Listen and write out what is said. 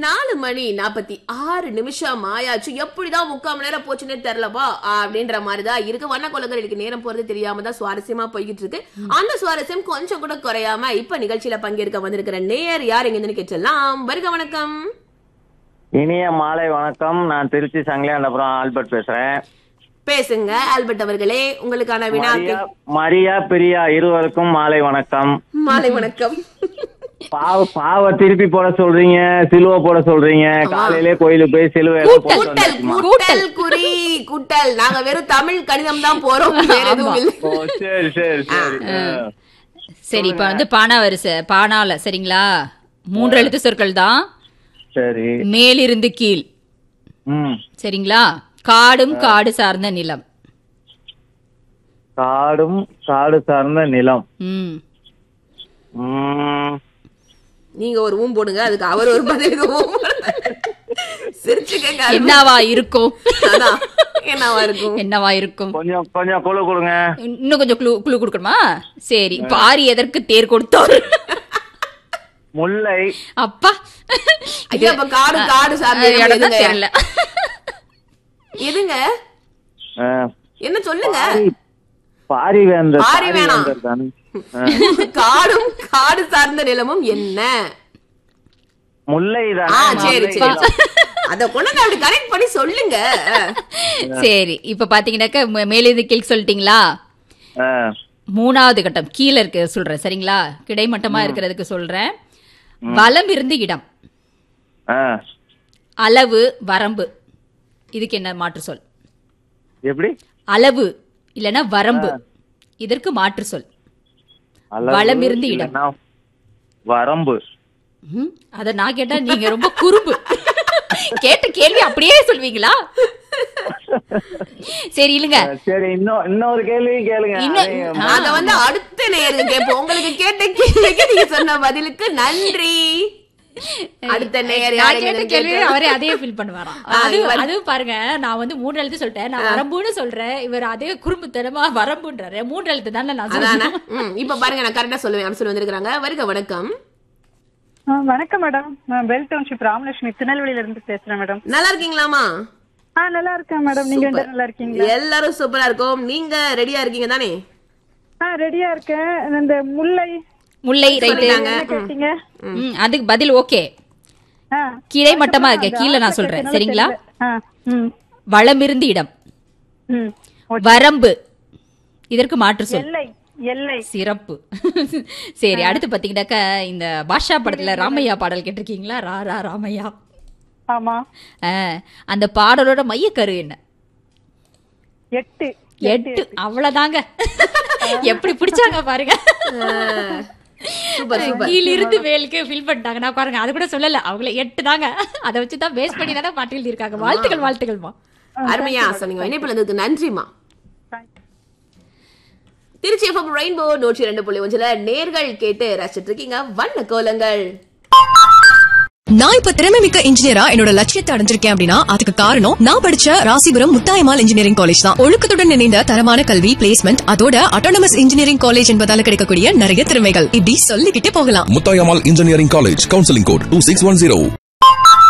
4:46 ஆயாச்சு. எப்படிதான் 3/4 மணி நேரம் போச்சுன்னே தெரியலப்பா அப்படின்ற மாதிரிதான் இருக்கு. வண்ணக்கோலங்கள் எனக்கு நேரம் போறது தெரியாம தான் சுவாரஸ்யமா போய்கிட்டு இருக்கு. அந்த சுவாரஸ்யம் கொஞ்சம் கூட குறையாம இப்ப நிகழ்ச்சியில பங்கேற்க வந்திருக்கிற நேயர் யார் எங்க கேட்டலாம். வருக வணக்கம். இனிய மாலை வணக்கம். நான் திருச்சி சங்கலியாண்டபுரம் ஆல்பர்ட் பேசுறேன். பேசுங்க ஆல்பர்ட் அவர்களே, உங்களுக்கான வினா. மரியா பிரியா இருவருக்கும் மாலை வணக்கம். மாலை வணக்கம். பாவ திருப்பி போட சொல்றீங்க, சிலுவை போட சொல்றீங்க. காலையிலே கோயிலுக்கு போய் சிலுவை கூட்டல். நாங்க வெறும் தமிழ் கணிதம் தான் போறோம், வேற எதுவும் இல்ல. சரி சரி சரி சரி. இப்ப வந்து பானா வரிசை பானால சரிங்களா, 3 எழுத்து சொற்கள் தான். சரி. மேலிருந்து கீழ் சரிங்களா. காடும் காடு சார்ந்த நிலம். காடும் காடு சார்ந்த நிலம். நீங்க ஒரு ஊம் போடுங்க, அதுக்கு அவர் ஒரு பதிலுக்கு என்னவா இருக்கும்? என்னவா இருக்கும்? கொஞ்சம் கொஞ்சம் குழு கொடுங்க. இன்னும் கொஞ்சம் குழு கொடுக்கணுமா? சரி. பாரி எதற்கு தேர் கொடுத்தார்? முல்லை. அப்பா ஐயா, காடு காடு சார்ந்த தெரியல. எதுங்க என்ன சொல்லுங்க? பாரிவேந்தர். காடும் காடு சார்ந்த நிலமும் என்ன? முல்லை தான். சரி சரி, அத கொண்டு அப்படி கரெக்ட் பண்ணி சொல்லுங்க. சரி. இப்ப பாத்தீங்கன்னாக்க மேலிருந்து கீழ் சொல்லிட்டீங்களா? 3வது கட்டம் கீழே இருக்கு சொல்றேன் சரிங்களா. கிடைமட்டமா இருக்கிறதுக்கு சொல்றேன். வலம் இருந்து இடம். அளவு வரம்பு. இதுக்கு என்ன மாற்று சொல்? எப்படி? அளவு இல்லனா வரம்பு, இதற்கு மாற்று சொல். வலம் இருந்து இடம். வரம்பு. அத நான் கேட்டா நீங்க ரொம்ப குறும்பு. கேட்ட கேள்வி அப்படியே சொல்வீங்களா? சரி இல்லங்க. சரி, இன்னொரு கேள்வி கேளுங்க. அத வந்து அடுத்த நேரம் கேட்போம். உங்களுக்கு கேட்ட கேள்விக்கு நீங்க சொன்ன பதிலுக்கு நன்றி. அடுத்த நேயர் கேட்ட கேள்வி அவரே அதே ஃபீல் பண்ணுவாராம். அது பாருங்க, நான் வந்து 3 எழுத்து சொல்லிட்டேன், நான் வரம்புன்னு சொல்றேன். இவர் அதே குறும்புத்தனமா வரம்புன்றாரு. 3 எழுத்து தானே நான் சொல்றேன். இப்ப பாருங்க, நான் கரெக்டா சொல்லுவேன். அப்படி சொல்லி வந்திருக்காங்க. வருக வணக்கம். வணக்கம் மேடம். நான் பெல் டவுன்ஷிப் ராமலட்சுமி திருநெல்வேலியில இருந்து பேசுறேன் மேடம். நல்லா இருக்கீங்களாமா? நல்லா இருக்கேன் மேடம். நீங்க நல்லா இருக்கீங்களா? எல்லாரும் சூப்பரா இருக்கோம். நீங்க ரெடியா இருக்கீங்க தானே? ரெடியா இருக்கேன். இந்த முல்லை ரைட். அதுக்கு பதில் ஓகே. கீழே மட்டமா இருக்கு. கீழே நான் சொல்றேன் சரிங்களா. வளமிருந்து இடம். வரம்பு, இதற்கு மாற்று சொல். சிறப்பு. சரி. அடுத்து பாத்தீங்கன்னாக்க இந்த பாஷா படத்துல ராமையா பாடல் கேட்டிருக்கீங்களா? ரா ராமையா. ஆமா. அந்த பாடலோட மையக்கரு என்ன? 8. அவ்வளவுதாங்க. எப்படி பிடிச்சாங்க பாருங்க. கீழிருந்து மேலுக்கு ஃபில் பண்ணிட்டாங்க. நான் பாருங்க அது கூட சொல்லல, அவங்கள 8 தாங்க. அதை வச்சுதான் பேஸ் பண்ணி தானே பாட்டு எழுதியிருக்காங்க. வாழ்த்துக்கள் வாழ்த்துக்கள்மா. அருமையா சொன்னீங்க. இணைப்புல இருந்ததுக்கு நன்றிமா. திருச்சி எஃப்எம் ரெயின்போ 102.1 நேர்கள் கேட்டு ரசிச்சிட்டு இருக்கீங்க வண்ண கோலங்கள். நான் இப்ப திறமைமிக்க இன்ஜினியரா என்னோட லட்சியத்தை அடைஞ்சிருக்கேன் அப்படின்னா அதுக்கு காரணம் நான் படிச்ச ராசிபுரம் முத்தாயம்மாள் இன்ஜினியரிங் காலேஜ் தான். ஒழுக்கத்துடன் இணைந்த தரமான கல்வி, பிளேஸ்மெண்ட், அதோட அட்டானமஸ் இன்ஜினியரிங் காலேஜ் என்பதால கிடைக்கக்கூடிய நிறைய திறமைகள் இப்படி சொல்லிக்கிட்டே போகலாம். Muthayammal engineering college, counselling code 2610.